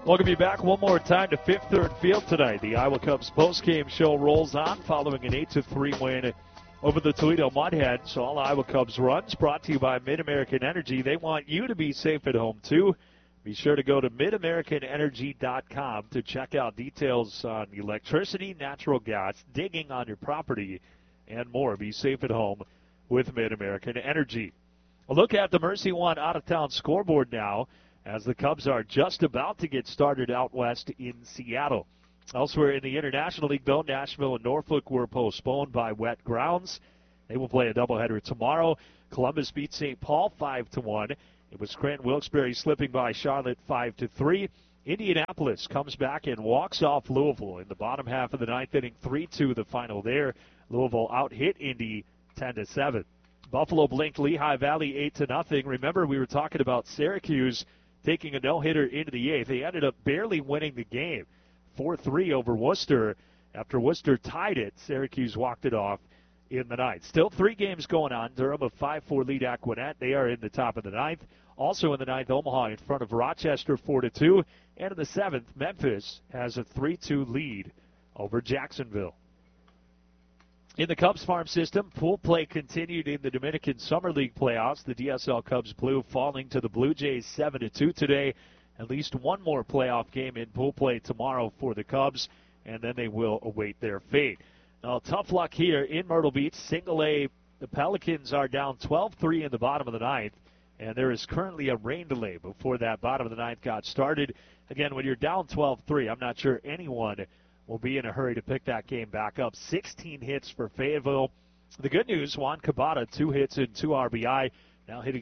Welcome you back one more time to Fifth Third Field tonight. The Iowa Cubs postgame show rolls on following an 8-3 win over the Toledo Mudhens. All Iowa Cubs runs brought to you by Mid-American Energy. They want you to be safe at home, too. Be sure to go to MidAmericanEnergy.com to check out details on electricity, natural gas, digging on your property, and more. Be safe at home with Mid-American Energy. A look at the Mercy One out-of-town scoreboard now, as the Cubs are just about to get started out west in Seattle. Elsewhere in the International League, though, Nashville and Norfolk were postponed by wet grounds. They will play a doubleheader tomorrow. Columbus beat St. Paul 5-1. It was Scranton-Wilkes-Barre slipping by Charlotte 5-3. Indianapolis comes back and walks off Louisville in the bottom half of the ninth inning, 3-2 the final there. Louisville out-hit Indy 10-7. Buffalo blinked Lehigh Valley 8-0. Remember, we were talking about Syracuse taking a no-hitter into the eighth. They ended up barely winning the game, 4-3 over Worcester. After Worcester tied it, Syracuse walked it off in the ninth. Still 3 games going on. Durham a 5-4 lead at Gwinnett. They are in the top of the ninth. Also in the ninth, Omaha in front of Rochester 4-2. And in the seventh, Memphis has a 3-2 lead over Jacksonville. In the Cubs farm system, pool play continued in the Dominican Summer League playoffs. The DSL Cubs Blue falling to the Blue Jays 7-2 today. At least one more playoff game in pool play tomorrow for the Cubs, and then they will await their fate. Now, tough luck here in Myrtle Beach. Single A, the Pelicans are down 12-3 in the bottom of the ninth, and there is currently a rain delay before that bottom of the ninth got started. Again, when you're down 12-3, I'm not sure anyone will be in a hurry to pick that game back up. 16 hits for Fayetteville. The good news, Juan Cabada, 2 hits and 2 RBI, now hitting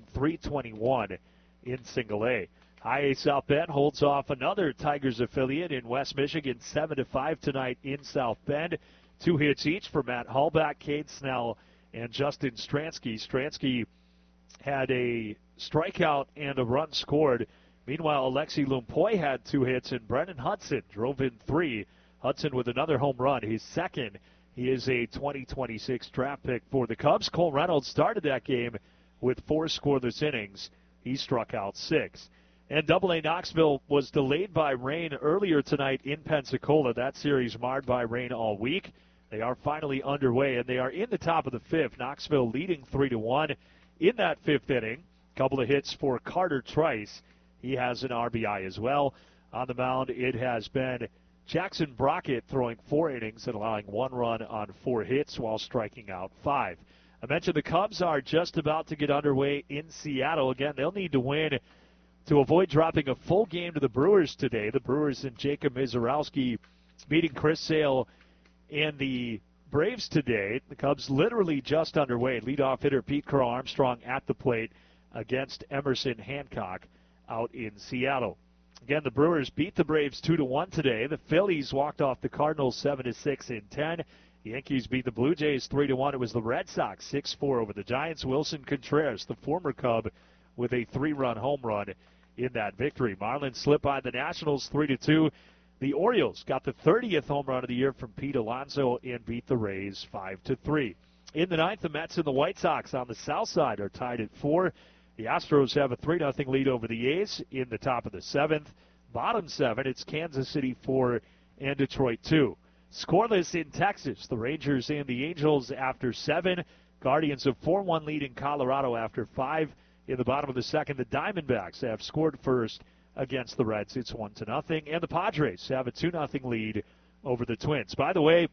.321 in Single A. High A South Bend holds off another Tigers affiliate in West Michigan, 7-5 tonight in South Bend. 2 hits each for Matt Hallback, Cade Snell, and Justin Stransky. Stransky had a strikeout and a run scored. Meanwhile, Alexi Lumpoy had 2 hits, and Brennan Hudson drove in 3. Hudson with another home run, his second. He is a 2026 draft pick for the Cubs. Cole Reynolds started that game with 4 scoreless innings. He struck out 6. And Double-A Knoxville was delayed by rain earlier tonight in Pensacola. That series marred by rain all week. They are finally underway, and they are in the top of the 5th. Knoxville leading 3-1 in that 5th inning. Couple of hits for Carter Trice. He has an RBI as well. On the mound, it has been Jackson Brockett throwing 4 innings and allowing 1 run on 4 hits while striking out 5. I mentioned the Cubs are just about to get underway in Seattle. Again, they'll need to win to avoid dropping a full game to the Brewers today. The Brewers and Jacob Mizorowski beating Chris Sale and the Braves today. The Cubs literally just underway. Leadoff hitter Pete Crow Armstrong at the plate against Emerson Hancock out in Seattle. Again, the Brewers beat the Braves 2-1 today. The Phillies walked off the Cardinals 7-6 in 10. The Yankees beat the Blue Jays 3-1. It was the Red Sox 6-4 over the Giants. Wilson Contreras, the former Cub, with a 3-run home run in that victory. Marlins slipped by the Nationals 3-2. The Orioles got the 30th home run of the year from Pete Alonso and beat the Rays 5-3. In the ninth, the Mets and the White Sox on the south side are tied at 4. The Astros have a 3-0 lead over the A's in the top of the 7th. Bottom 7, it's Kansas City 4 and Detroit 2. Scoreless in Texas, the Rangers and the Angels after 7. Guardians have 4-1 lead in Colorado after 5. In the bottom of the 2nd, the Diamondbacks have scored first against the Reds. It's 1-0. And the Padres have a 2-0 lead over the Twins. By the way,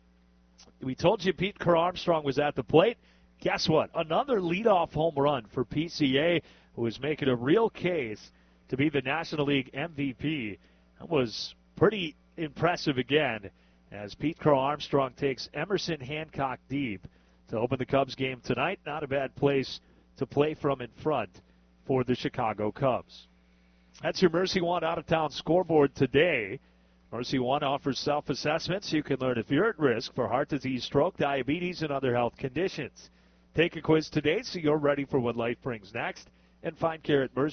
we told you Pete Crow Armstrong was at the plate. Guess what? Another leadoff home run for PCA, who is making a real case to be the National League MVP. That was pretty impressive again, as Pete Crow Armstrong takes Emerson Hancock deep to open the Cubs game tonight. Not a bad place to play from in front for the Chicago Cubs. That's your Mercy One out-of-town scoreboard today. Mercy One offers self-assessments. You can learn if you're at risk for heart disease, stroke, diabetes, and other health conditions. Take a quiz today so you're ready for what life brings next, and find care at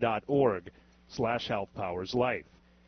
mercyone.org/healthpowerslife.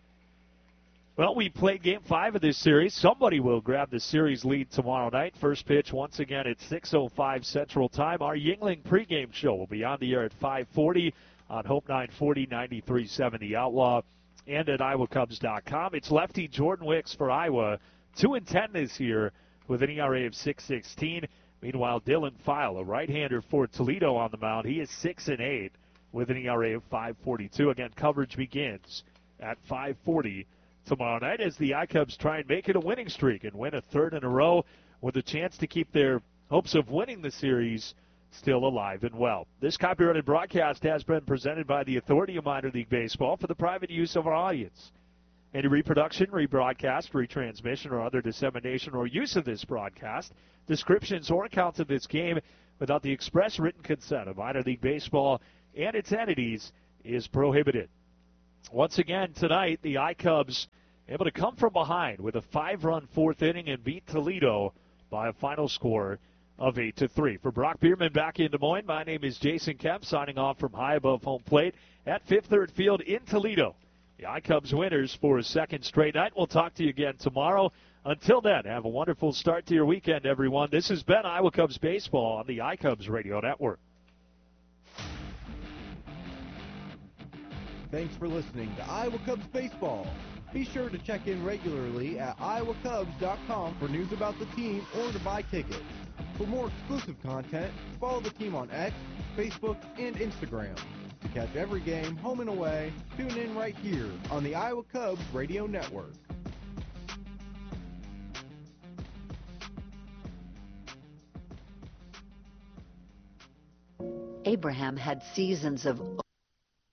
Well, we play Game 5 of this series. Somebody will grab the series lead tomorrow night. First pitch once again at 6:05 Central Time. Our Yuengling pregame show will be on the air at 5:40 on Hope 940, 93.7 The Outlaw. and at iowacubs.com. It's lefty Jordan Wicks for Iowa, 2-10 this year with an ERA of 6.16. Meanwhile, Dylan File, a right-hander for Toledo on the mound, he is 6-8 with an ERA of 5.42. Again, coverage begins at 5:40 tomorrow night as the iCubs try and make it a winning streak and win a third in a row with a chance to keep their hopes of winning the series still alive and well. This copyrighted broadcast has been presented by the Authority of Minor League Baseball for the private use of our audience. Any reproduction, rebroadcast, retransmission, or other dissemination or use of this broadcast, descriptions, or accounts of this game without the express written consent of Minor League Baseball and its entities is prohibited. Once again tonight, the iCubs able to come from behind with a 5-run fourth inning and beat Toledo by a final score of 8-3. For Brock Bierman back in Des Moines, my name is Jason Kemp, signing off from high above home plate at Fifth Third Field in Toledo. The iCubs winners for a second straight night. We'll talk to you again tomorrow. Until then, have a wonderful start to your weekend, everyone. This has been Iowa Cubs Baseball on the iCubs Radio Network. Thanks for listening to Iowa Cubs Baseball. Be sure to check in regularly at iowacubs.com for news about the team or to buy tickets. For more exclusive content, follow the team on X, Facebook, and Instagram. To catch every game, home and away, tune in right here on the Iowa Cubs Radio Network. Abraham had seasons of